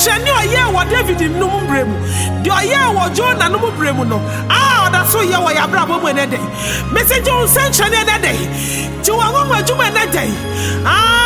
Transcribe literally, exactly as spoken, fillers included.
nsɛnkyerɛnne a ɔyɛ wɔ David nnum brɛ mu deɛ ɔyɛ wɔ Jonah nnum brɛ mu no a ɔda so yɛ wɔ yɛabrabɔ mu ɛnɛ dɛ mesɛgye wo nsɛnkyerɛnne ɛnɛ dɛ nti wɔn wɔn adwuma ɛnɛ dɛ ah